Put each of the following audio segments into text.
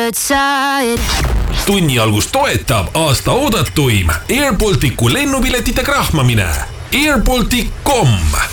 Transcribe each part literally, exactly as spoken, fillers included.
good side. Tunni algus toetab aasta oodatuim Air Balticu lennupiletite krahmamine. air baltic dot com.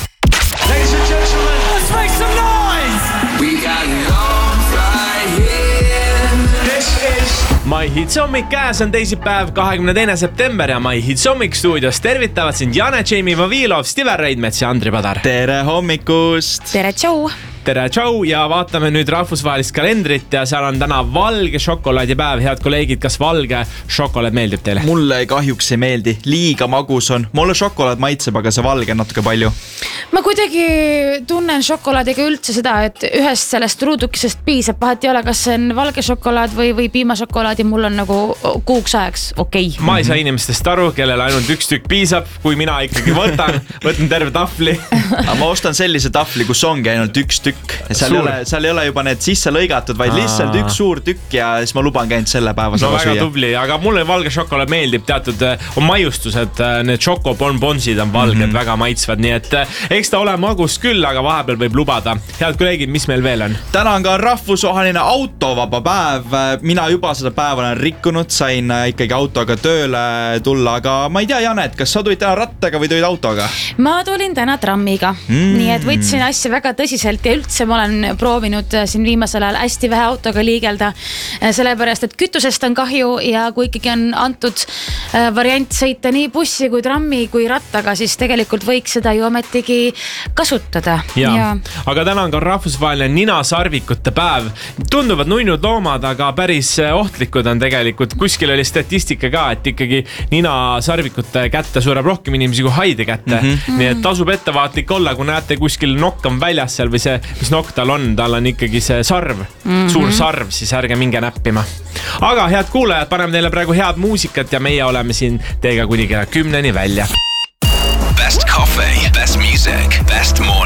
Ladies and gentlemen, let's make some noise! We got love right here. This is My Hits hommik käes on teisipäev kahekümne teine september ja My Hits hommik stuudios tervitavad sind Jane, Jamie Vavilov, Stiver Reidmets ja Andri Padar. Tere hommikust! Tere, tšau! Tere, tšau ja vaatame nüüd rahvusvahelist kalendrit ja seal on täna valge šokolaadipäev. Head kolleegid, kas valge šokolaad meeldib teile? Mulle kahjuks ei meeldi, liiga magus on. Mulle šokolaad maitseb, aga see valge on natuke palju. Ma kuidagi tunnen šokolaadiga üldse seda, et ühest sellest ruudukesest piisab. Vahet ei ole, kas see on valge šokolaad või, või piimašokolaad ja mul on nagu kuuks ajaks okei. Okay. Ma ei saa inimestest aru, kellel ainult üks tükk piisab, kui mina ikkagi võtan, võtan terve tafli. Ma ostan sellise tafli, kus ongi ainult üks tükk. Seal ei, ole, seal ei ole juba need sisse lõigatud, vaid lihtsalt üks suur tükk ja siis ma luban käinud selle päeva no, sama väga süüa. Tubli, aga mulle valge šokolaad meeldib, teatud on maiustused, need šokobonbonsid on valged, mm-hmm. väga maitsvad, nii et eks ta ole magus küll, aga vahepeal võib lubada. Head kolleegid, mis meil veel on? Täna on ka rahvusvaheline autovaba päev. Mina juba seda päeva olen rikkunud, sain ikkagi autoga tööle tulla, aga ma ei tea, Janet, kas sa tulid täna rattaga või tulid autoga? Ma tulin täna trammiga, mm. nii et võtsin asja väga tõsiselt ja üldse ma olen proovinud siin viimasel ajal hästi vähe autoga liigelda, sellepärast, et kütusest on kahju ja kui ikkagi on antud variant sõita nii bussi kui trammi kui rattaga, siis tegelikult võiks seda ju ometigi kasutada. Ja. Ja. Aga täna on ka rahvusvaheline ninasarvikute päev. Tunduvad nuinud loomad, aga päris ohtlikud on tegelikult. Kuskil oli statistika ka, et ikkagi ninasarvikute kätte sureb rohkem inimesi kui haide kätte. Mm-hmm. Nii et tasub ettevaatlik olla, kui näete kuskil nokk on väljas seal või see, mis nokk tal on, tal on ikkagi see sarv, mm-hmm. suur sarv, siis ärge minge näppima. Aga head kuulajad, paneme teile praegu head muusikat ja meie oleme siin teiega kuni kella kümneni välja. Best coffee, best music, best morning.